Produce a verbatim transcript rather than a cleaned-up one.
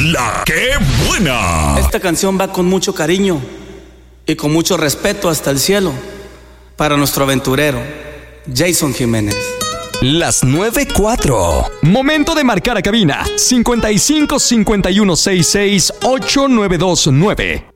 La que buena. Esta canción va con mucho cariño y con mucho respeto hasta el cielo para nuestro aventurero, Jason Jiménez. Las nueve cuatro. Momento de marcar a cabina. cincuenta y cinco cincuenta y uno sesenta y seis ocho nueve dos nueve.